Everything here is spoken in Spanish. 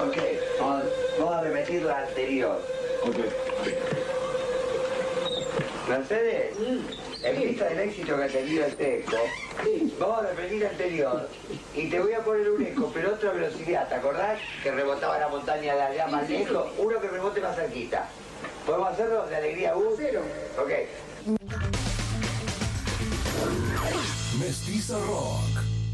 Ok, vamos a repetir la anterior. Ok. Mercedes, en vista del éxito que ha tenido el texto, vamos a repetir la anterior y te voy a poner un eco, pero a otra velocidad. ¿Te acordás que rebotaba la montaña de allá más lejos? Uno que rebote más cerquita. ¿Podemos hacerlo de alegría U? Cero. Ok. Mestiza Rock.